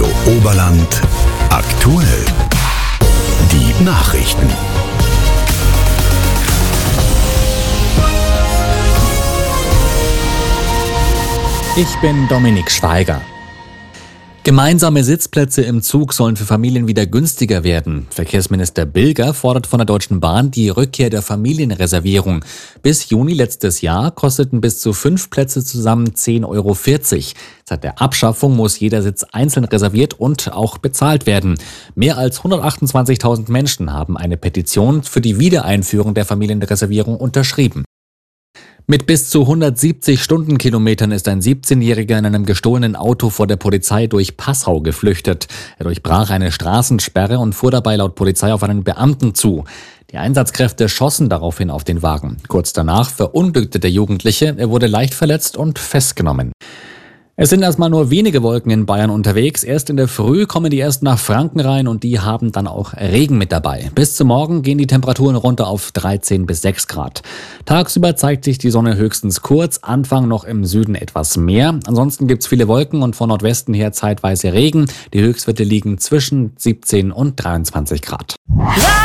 Radio Oberland aktuell. Die Nachrichten. Ich bin Dominik Schweiger. Gemeinsame Sitzplätze im Zug sollen für Familien wieder günstiger werden. Verkehrsminister Bilger fordert von der Deutschen Bahn die Rückkehr der Familienreservierung. Bis Juni letztes Jahr kosteten bis zu 5 Plätze zusammen 10,40 Euro. Seit der Abschaffung muss jeder Sitz einzeln reserviert und auch bezahlt werden. Mehr als 128.000 Menschen haben eine Petition für die Wiedereinführung der Familienreservierung unterschrieben. Mit bis zu 170 Stundenkilometern ist ein 17-Jähriger in einem gestohlenen Auto vor der Polizei durch Passau geflüchtet. Er durchbrach eine Straßensperre und fuhr dabei laut Polizei auf einen Beamten zu. Die Einsatzkräfte schossen daraufhin auf den Wagen. Kurz danach verunglückte der Jugendliche. Er wurde leicht verletzt und festgenommen. Es sind erstmal nur wenige Wolken in Bayern unterwegs. Erst in der Früh kommen die ersten nach Franken rein und die haben dann auch Regen mit dabei. Bis zum Morgen gehen die Temperaturen runter auf 13 bis 6 Grad. Tagsüber zeigt sich die Sonne höchstens kurz, Anfang noch im Süden etwas mehr. Ansonsten gibt's viele Wolken und von Nordwesten her zeitweise Regen. Die Höchstwerte liegen zwischen 17 und 23 Grad.